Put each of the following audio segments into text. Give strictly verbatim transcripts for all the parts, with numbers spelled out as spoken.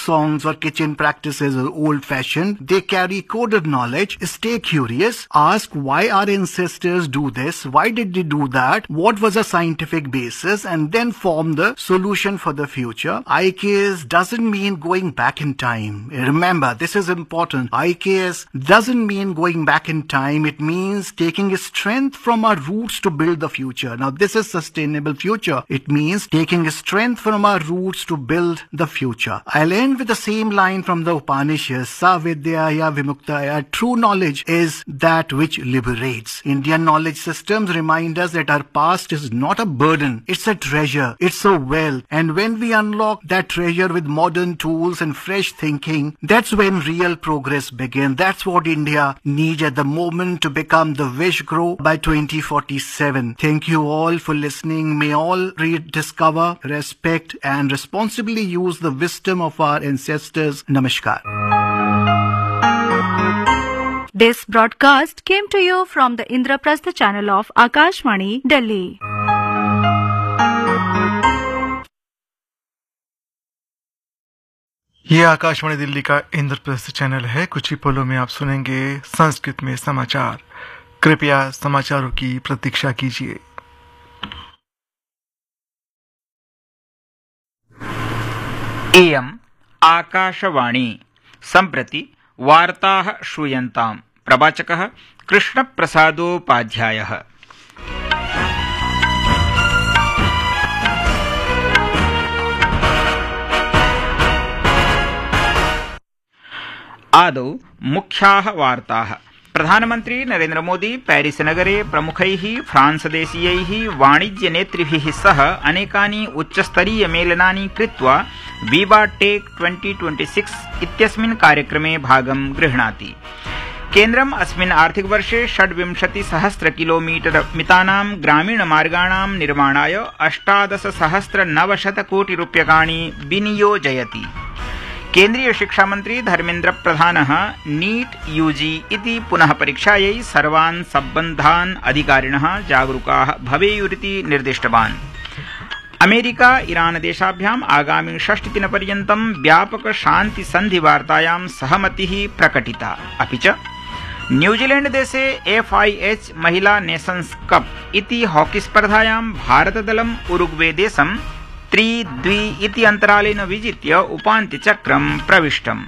songs or kitchen practices are old-fashioned. They carry coded knowledge. Stay curious. Ask why our ancestors do this. Why did they do that? What was a scientific basis? And then form the solution for the future. I K S doesn't mean going back in time. Remember, this is important. I K S doesn't mean going back in time. It means taking strength from our roots to build the future. Now, this is sustainable future. It means taking strength from our roots to build the future. I'll end with the same line from the Upanishads. Sa vidyaya vimuktaya. True knowledge is that which liberates. Indian knowledge systems remind us that our past is not a burden. It's a treasure. It's a wealth. And when we unlock that treasure with modern tools and fresh thinking, that's when real progress begins. That's what India needs at the moment to become the Vishguru by twenty forty-seven. Thank you all for listening. May all rediscover, respect, and responsibly use the wisdom of our ancestors. Namaskar. This broadcast came to you from the Indraprastha channel of Akashvani, Delhi. ये आकाशवाणी दिल्ली का Indraprastha channel है। कुछ ही पलों में आप सुनेंगे संस्कृत में समाचार। कृपया समाचारों की प्रतीक्षा कीजिए। इयम् आकाशवाणी। सम्प्रति वार्ताः श्रूयन्ताम्। प्रवाचकः कृष्णप्रसादोपाध्यायः। आदौ मुख्याः वार्ताः। प्रधानमन्त्री नरेन्द्र मोदी पेरिस नगरे प्रमुखैः फ्रांस देशीयैः वाणिज्यनेतृभिः सह अनेकानि उच्चस्तरीय मेलनानि कृत्वा विवा टेक ट्वेंटी ट्वेंटी सिक्स इत्यस्मिन् कार्यक्रमे भागं गृह्णाति। केन्द्रम् अस्मिन् आर्थिकवर्षे षड्विंशति सहस्र किलोमीटर मितानां ग्रामीणमार्गाणां निर्माणाय अष्टादश सहस्र नवशत कोटि रूप्यकाणि विनियोजयति। केन्द्रीय शिक्षामन्त्री धर्मेन्द्र प्रधानः नीट यूजी इति पुनः परीक्षायै सर्वान् सम्बद्धान् अधिकारिणः जागरूकाः भवेयुरिति निर्दिष्टवान्। अमेरिका ईरान देशाभ्याम् आगामि षष्टिदिनपर्यन्तं व्यापक शान्ति सन्धिवार्तायां सहमतिः प्रकटिता। अपि च न्यूजीलैण्ड देशे एफ आई एच महिला नेशन्स् कप इति हॉकी स्पर्धायां भारतदलम् उरुग्वे देशं त्रि द्वि इति अन्तरालेन विजित्य उपान्त्यचक्रं प्रविष्टम्।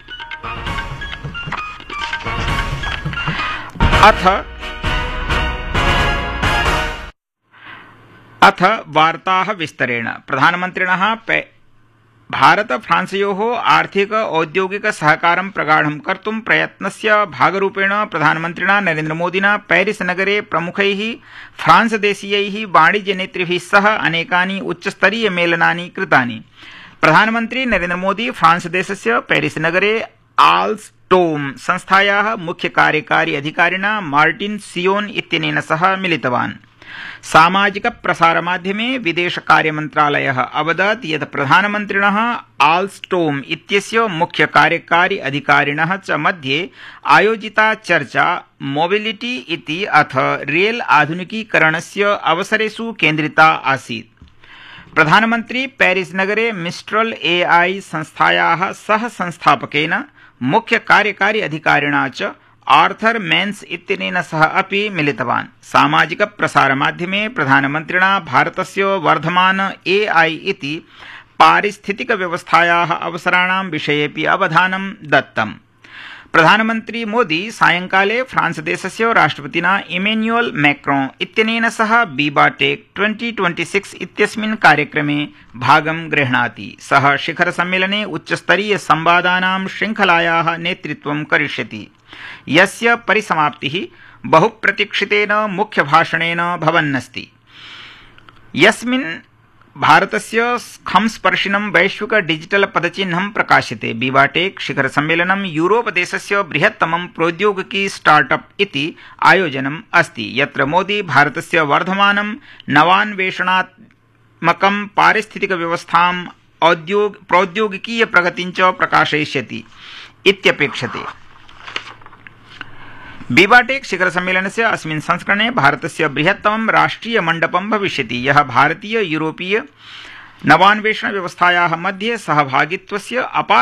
अथ अथ वार्ताः विस्तरेण। प्रधानमन्त्रिणः भारत फ्रांसयोः आर्थिक औद्योगिक सहकारं प्रगाढं कर्तुं प्रयत्नस्य भागरूपेण प्रधानमन्त्रिणा नरेन्द्र मोदिना पेरिस नगरे प्रमुखैः फ्रांस देशीयैः वाणिज्यनेतृभिः सह अनेकानि उच्चस्तरीय मेलनानि कृतानि। प्रधानमन्त्री नरेन्द्र मोदी फ्रांस देशस्य पेरिस नगरे आल्स्टोम संस्थायाः मुख्य कार्यकारी अधिकारिणा मार्टिन सियोन इत्यनेन सह मिलितवान्। सामाजिक प्रसारमाध्यमे विदेश कार्यमन्त्रालयः अवदत् यत् प्रधानमन्त्रिणः आल्स्टोम इत्यस्य मुख्य कार्यकारी अधिकारिणः च मध्ये आयोजिता चर्चा मोबिलिटी इति अथ रेल आधुनिकीकरणस्य अवसरेषु केन्द्रिता आसीत्। प्रधानमन्त्री पेरिस नगरे मिस्ट्रल एआई संस्थायाः सह संस्थापकेन मुख्य कार्यकारी अधिकारिणा च आर्थर मेन्स इत्यनेन सह अपि मिलितवान्। सामाजिक प्रसारमाध्यमे प्रधानमन्त्रिणा भारतस्य वर्धमान एआई इति पारिस्थितिक व्यवस्थायाः अवसराणां विषयेऽपि अवधानं दत्तम्। प्रधानमन्त्री मोदी सायंकाले फ्रांस देशस्य राष्ट्रपतिना इमेन्युअल मैक्रोन इत्यनेन सह विवा टेक ट्वेंटी ट्वेंटी सिक्स इत्यस्मिन् कार्यक्रमे भागं गृह्णाति। सः शिखर सम्मेलने उच्चस्तरीय संवादानां श्रृंखलायाः नेतृत्वं करिष्यति, यस्य परिसमाप्तिः बहुप्रतीक्षितेन मुख्यभाषणेन भवन्नस्ति, यस्मिन् भारतस्य खंस्पर्शिनं वैश्विक डिजिटल पदचिह्नं प्रकाश्यते। विवा टेक शिखर सम्मेलनं यूरोप देशस्य बृहत्तमं प्रौद्योगिकी स्टार्टअप इति आयोजनम् अस्ति, यत्र मोदी भारतस्य वर्धमानं नवान्वेषणात्मकं पारिस्थितिक व्यवस्थाम् औद्योग प्रौद्योगिकीय प्रगतिं च प्रकाशयिष्यति इत्यपेक्षते। विवा टेक शिखर सम्मेलनस्य अस्मिन् संस्करणे भारतस्य बृहत्तमं राष्ट्रिय मण्डपं भविष्यति, यः भारतीय यूरोपीय नवान्वेषण व्यवस्थायाः मध्ये सहभागित्वस्य अपार